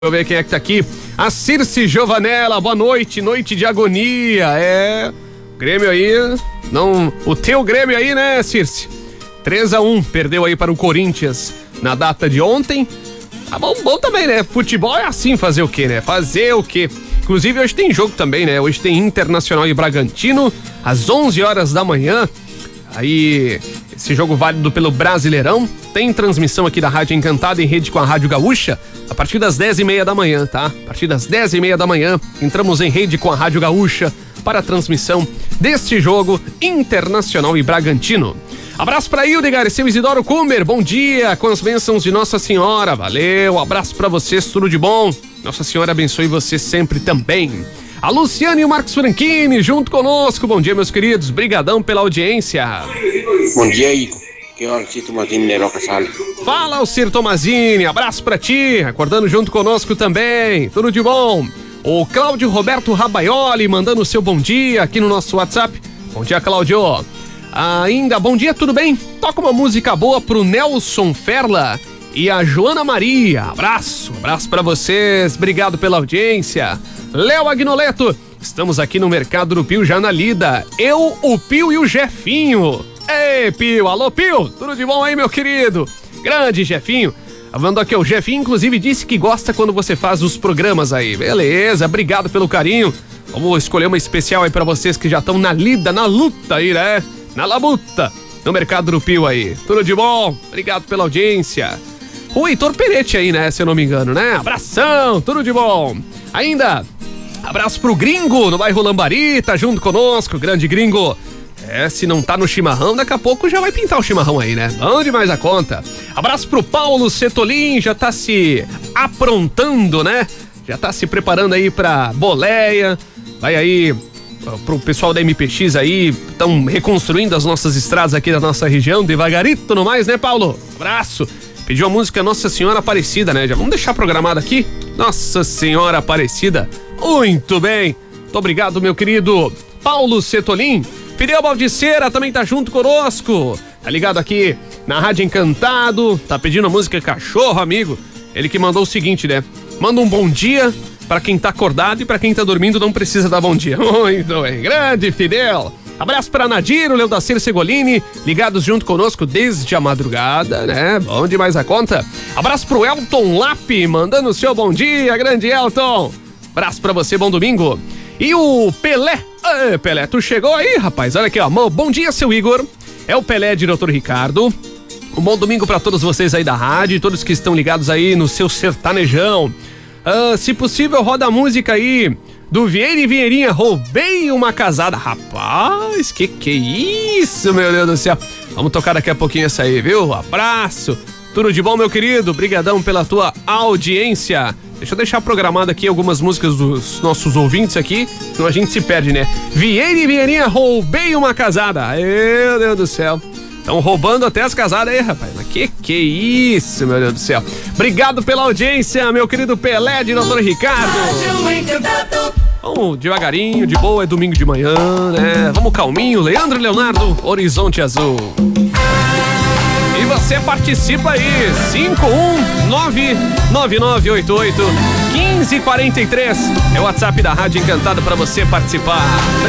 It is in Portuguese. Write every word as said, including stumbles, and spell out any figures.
Deixa eu ver quem é que tá aqui. A Circe Giovanella, boa noite, noite de agonia. É, Grêmio aí, não, o teu Grêmio aí, né, Circe? três a um, perdeu aí para o Corinthians na data de ontem. Tá bom, bom também, né? Futebol é assim, fazer o quê, né? Fazer o quê? Inclusive hoje tem jogo também, né? Hoje tem Internacional e Bragantino, às onze horas da manhã. Aí, esse jogo válido pelo Brasileirão. Tem transmissão aqui da Rádio Encantada em rede com a Rádio Gaúcha a partir das dez e meia da manhã, tá? A partir das dez e meia da manhã, entramos em rede com a Rádio Gaúcha para a transmissão deste jogo Internacional e Bragantino. Abraço para Hildegar e seu Isidoro Kummer, bom dia, com as bênçãos de Nossa Senhora, valeu, abraço para vocês, tudo de bom, Nossa Senhora abençoe você sempre também. A Luciana e o Marcos Franchini junto conosco, bom dia meus queridos, brigadão pela audiência. Bom dia, Igor. Que é o Ciro Tomazini, Neroca Salles. Fala, o Ciro Tomazini, abraço pra ti, acordando junto conosco também, tudo de bom. O Cláudio Roberto Rabaioli mandando o seu bom dia aqui no nosso WhatsApp. Bom dia, Cláudio. Ainda, bom dia, tudo bem? Toca uma música boa pro Nelson Ferla e a Joana Maria. Abraço, abraço pra vocês, obrigado pela audiência. Léo Agnoleto, estamos aqui no Mercado do Pio já na lida. Eu, o Pio e o Jefinho. Ei, Pio, alô, Pio, tudo de bom aí, meu querido? Grande Jefinho. Falando aqui, o Jefinho inclusive disse que gosta quando você faz os programas aí. Beleza, obrigado pelo carinho. Vamos escolher uma especial aí pra vocês que já estão na lida, na luta aí, né? Na labuta, no Mercado do Pio aí. Tudo de bom? Obrigado pela audiência. O Heitor Peretti aí, né? Se eu não me engano, né? Abração, tudo de bom. Ainda, abraço pro Gringo, no bairro Lambari, tá junto conosco, grande Gringo. É, se não tá no chimarrão, daqui a pouco já vai pintar o chimarrão aí, né? Bom demais a conta. Abraço pro Paulo Setolin, já tá se aprontando, né? Já tá se preparando aí pra boleia. Vai aí pro pessoal da M P X aí, estão reconstruindo as nossas estradas aqui da nossa região, devagarito no mais, né, Paulo? Abraço. Pediu a música Nossa Senhora Aparecida, né? Já vamos deixar programado aqui. Nossa Senhora Aparecida. Muito bem. Muito obrigado, meu querido Paulo Setolin. Fidel Baldiceira também tá junto conosco. Tá ligado aqui na Rádio Encantado. Tá pedindo a música Cachorro Amigo. Ele que mandou o seguinte, né? Manda um bom dia pra quem tá acordado e pra quem tá dormindo não precisa dar bom dia. Muito bem. Grande Fidel. Abraço pra Nadir, o Leodacir Segolini, ligados junto conosco desde a madrugada, né? Bom demais a conta. Abraço pro Elton Lapp, mandando o seu bom dia, grande Elton. Abraço pra você, bom domingo. E o Pelé, ah, Pelé, tu chegou aí, rapaz? Olha aqui, ó. Bom dia, seu Igor. É o Pelé de doutor Ricardo. Um bom domingo pra todos vocês aí da rádio, todos que estão ligados aí no seu sertanejão. Ah, se possível, roda a música aí do Vieira e Vieirinha, Roubei uma Casada. Rapaz, que que é isso, meu Deus do céu. Vamos tocar daqui a pouquinho essa aí, viu? Abraço. Tudo de bom, meu querido? Brigadão pela tua audiência. Deixa eu deixar programado aqui algumas músicas dos nossos ouvintes aqui, senão a gente se perde, né? Vieira e Vieirinha, Roubei uma Casada. Meu Deus do céu. Estão roubando até as casadas aí, rapaz. Mas que que é isso, meu Deus do céu. Obrigado pela audiência, meu querido Pelé de doutor Ricardo. Vamos devagarinho, de boa, é domingo de manhã, né? Vamos calminho, Leandro e Leonardo, Horizonte Azul. E você participa aí, cinco um nove nove nove oito oito um cinco quatro três, é o WhatsApp da Rádio Encantada para você participar.